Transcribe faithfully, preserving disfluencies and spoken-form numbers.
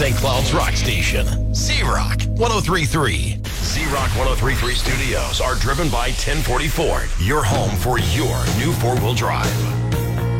Saint Cloud's rock station, Z-Rock one oh three point three. Z-Rock one oh three point three studios are driven by ten forty Ford, your home for your new four-wheel drive.